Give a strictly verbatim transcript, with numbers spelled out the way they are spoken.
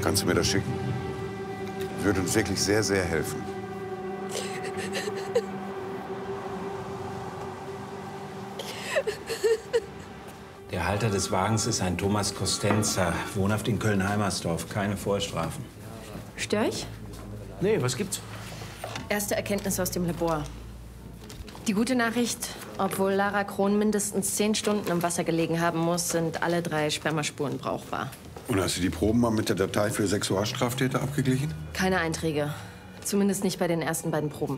Kannst du mir das schicken? Würde uns wirklich sehr, sehr helfen. Der Halter des Wagens ist ein Thomas Costenza, wohnhaft in Köln-Heimersdorf. Keine Vorstrafen. Stör ich? Nee, was gibt's? Erste Erkenntnis aus dem Labor. Die gute Nachricht, obwohl Lara Krohn mindestens zehn Stunden im Wasser gelegen haben muss, sind alle drei Spermaspuren brauchbar. Und hast du die Proben mal mit der Datei für Sexualstraftäter abgeglichen? Keine Einträge. Zumindest nicht bei den ersten beiden Proben.